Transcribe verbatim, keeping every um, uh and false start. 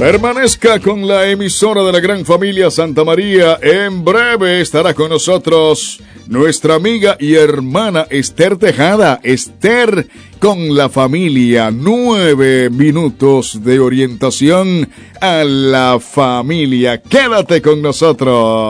Permanezca con la emisora de la gran familia Santa María. En breve estará con nosotros nuestra amiga y hermana Esther Tejada. Esther con la familia. Nueve minutos de orientación a la familia. Quédate con nosotros.